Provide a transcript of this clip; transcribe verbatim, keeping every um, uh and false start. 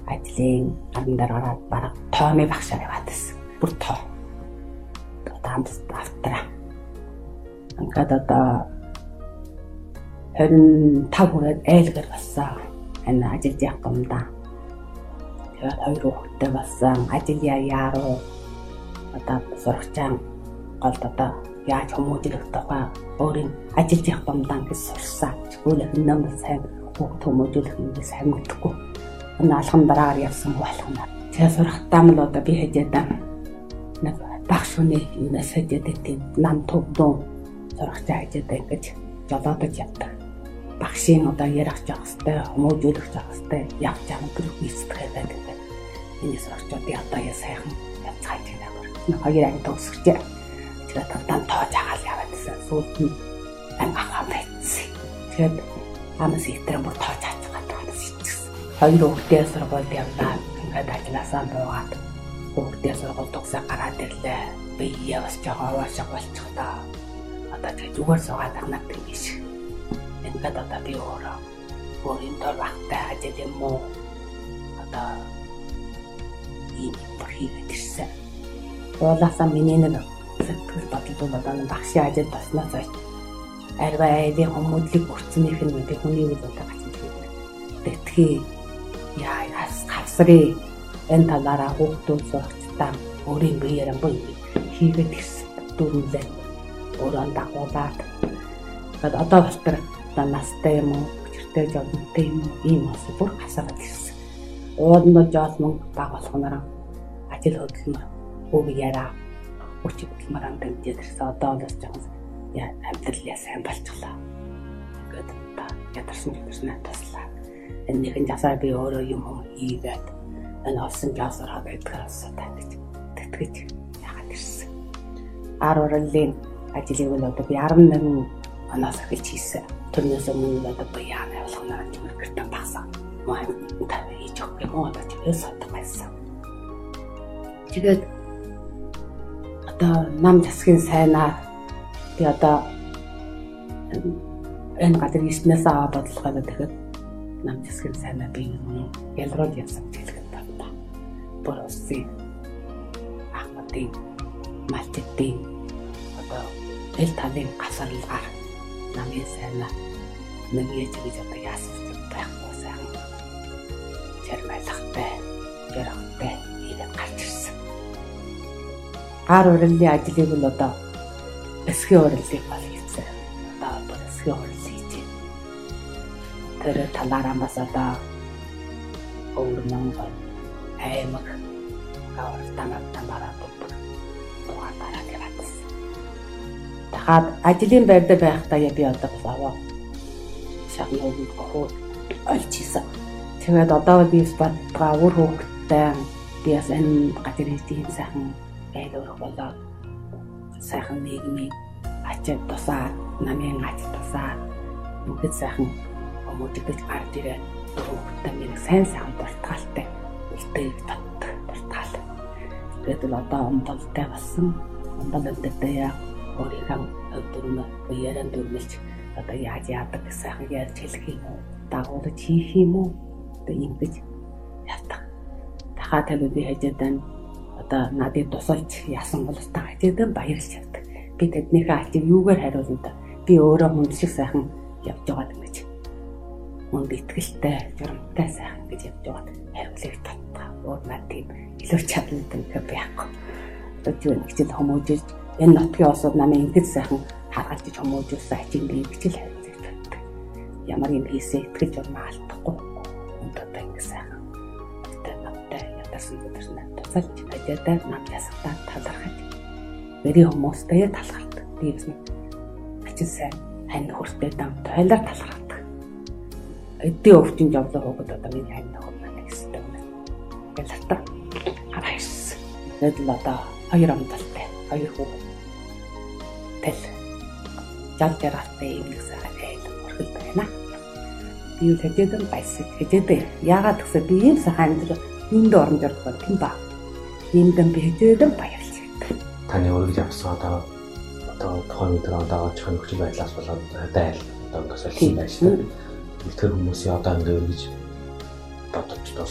ажлын ам дээр гараад бараг тооны багшаар яваад байсан. Бүр тоо. Таамс автра. Ингээд одоо харин тав хүрээд айлгэр болсон. Энэ ажил яах юм да. Тэгээд хоёр хүүхэдтэй болсон. Ажил яаруу одоо сурагчаан гол одоо яаж хүмүүжлэх тухай өөрийн ажил яах юм да гэж сурсан. Тэгвэл энэ сайн хүүхд хүмүүжлэх юм би сайн мэдгүй. Энэ алхам дараагаар явсан болох нь. Тэгээд сурахтаа л одоо би хэжээд нэг багш хүний юунаас хэжээд тийм нам төвдөө сурагчаа хэжээд ингэж жолоодож явдаг. Багшийн одоо ярих жах хэвээр хүмүүжүүлэх жах хэвээр явж байгаа гэх үйсдэх байдаг. Энэ сурагчдын одоо яа сайхан явцгааж байна. Нэг хоёр анги төгсгчээ. Тэгээд тавтан тоож агаал яваад байсан. Сүүлд нь анги ахаа байцсан. Тэгээд амс итрэн бүр тоож ачгаад байгаа сэтгсэн. Хоёр хүүхдээ сургуульд явлаа. Ингээд ажилласаа буугаад хүүхдээ сургууль төгсөө гараад ирлээ. Би явж байгаа аваашаа болчихлоо. Одоо тэгээд зүгээр суугаад ахнаад юм биш. Ингээд одоо би өөрөө өөрийн дор багтай ажил юм уу? Одоо ийм хийгээд ирсэн. Уулаасаа миний нэг сэтгэл бодлоо одоо багшийн ажил баснаас хойш арга айлын хүмүүдлийг өрцөнийх нь мэдээ хүний үйл удаа гацж байна. Тэтгий яа яс хавсрын энэ талаараа хүүхдүүд сурагчдаа өөрийн биеэр боо хийгээд ирсэн. Дөрүлээ өөрөө дагуулаад тэгээд одоо бас тэр настай юм уу, чиртэй жолтой юм уу, ийм бас бүр хасаад ирсэн. Ууднууд жоос мөнгө баг болохноор ажил хөдөлмөр өг яраа өчиг хөдөлмөр амтдад ирсэн. Одоо бас жоохон яа амьдралаа сайн болчихлоо. Ингээд та ядарсан ядарсан таслаа. Энэхэн жасаа би өөрөө юм хийгээд энэ олсон жасараа байдгараас татаж тэтгэж яагаад ирсэн. Ар уралын ажлыг бол одоо би арван нэгэн оноос эхэлж хийсэн. Тэрнээс өмнө одоо би яагаад болохноор чимэрхтэн багсаа. Маа та хийж өгөх юм уу одоо тийм сотог байсан. Тэгээд одоо нам засгийн сайнаар би одоо энэ гадар ирснээс аваад бодлогоо тэгэхэд нам засгийн сайнаар би ялрууд явсан хэлгээд байна. Бүр усын ахмадын малтдын одоо эл талын гасарлаар намын сайнаар нэг яаж гэж одоо яасан байхгүй сайн. Чармайлахтай, ярахтай ийгээд гарч ирсэн. Гар уралын ажлыг бол одоо эсхийн уралыг бол хийсэн. Одоо бол эсхийн урал хийж байна. Тэр талаараа бас одоо өвөрмөн аймаг гавар тамаг тамаараа бүгд дугаатараа яваадсан. Дахад ажлын байрда байхдаа би одоо бас аваа шахны хөвгөд гоо олж хийсэн. Тэгээд одоо би баттгаа өөр хөвгттэй би бас энэ гадар хийх сайхан байлгах болоод сайхан нийгмийн ачаал тусаа намын ач тусаа бүгд сайхан хүмүүжигдэж гарч ирээ. Хөвгттэй минь сайн сайхан дуртгалтай үлдээг татдаг дуртгал. Тэгээд л одоо ондолтой болсон. Ондол өдөртэй яа өөрийнхөө өвдөрмө буяаран дүрмэлж одоо яаж яадаг сайхан ярьж хэлэх юм уу? Дагуулж хийх юм уу? Одоо ингэж ятдаг. Дахиад тавь би хажуудан одоо надад тусалж яасан бол та хажуудан баярлж явдаг. Би тэднийхээ ачиг юугаар хариулна? Би өөрөө хүн шиг сайхан явж байгаа юм гэж. Мөн итгэлтэй, журамтай сайхан гэж явж байгаа. Хариулыг татдаг. Өөр маань тийм илүү чадлагтай байхгүй. Одоо юу нэг ч хүмүүжиж энэ нотгийн осууд намын ингэж сайхан харгалж хүмүүжүүлсэн ачиг би ингэж л хариулж татдаг. Ямар юм хийсээ итгэж урмаа алдахгүй. Одоо ингэ сайхан. Одоо ноттой ядарсан ядарсан тусалж хажуудаа нам ясагтаа талархаж. Мэрийн хүмүүстэй талархдаг. Би бас ачин сайн хань хүртэй дан тойлоор талархдаг. Эдийн өвчин жавлаа хогод одоо миний хань нөхөр маань гэсэн юм. Ялтаа харайс. Тэгэд л одоо хоёр амталтай, хоёр хүү. Тэл. Жал жаргатай юм нэг сайхан айл өрхөл байна. Би л хэдэн байсан. Хэдэн яагаад гэвэл би ийм сайхан амьдрал энд орон жиргэх юм ба. Эндэн би хэдэн баярлж байна. Таны өргөж авсан одоо одоо тухайн өдөр одоо очих нөхцөл байдлаас болоод дайл одоо тасалсан байж таа. Тэр хүмүүсийн одоо ингэ өргөж бодож